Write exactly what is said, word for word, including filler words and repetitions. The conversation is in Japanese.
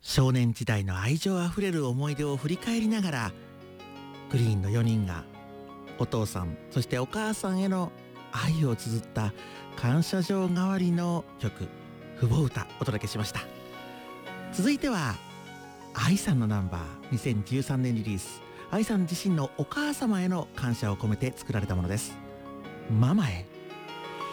少年時代の愛情あふれる思い出を振り返りながら、グリーンのよにんがお父さんそしてお母さんへの愛を綴った感謝状代わりの曲「父母歌」お届けしました。続いては愛さんのナンバー、にせんじゅうさんねんリリース、愛さん自身のお母様への感謝を込めて作られたものです。ママへ。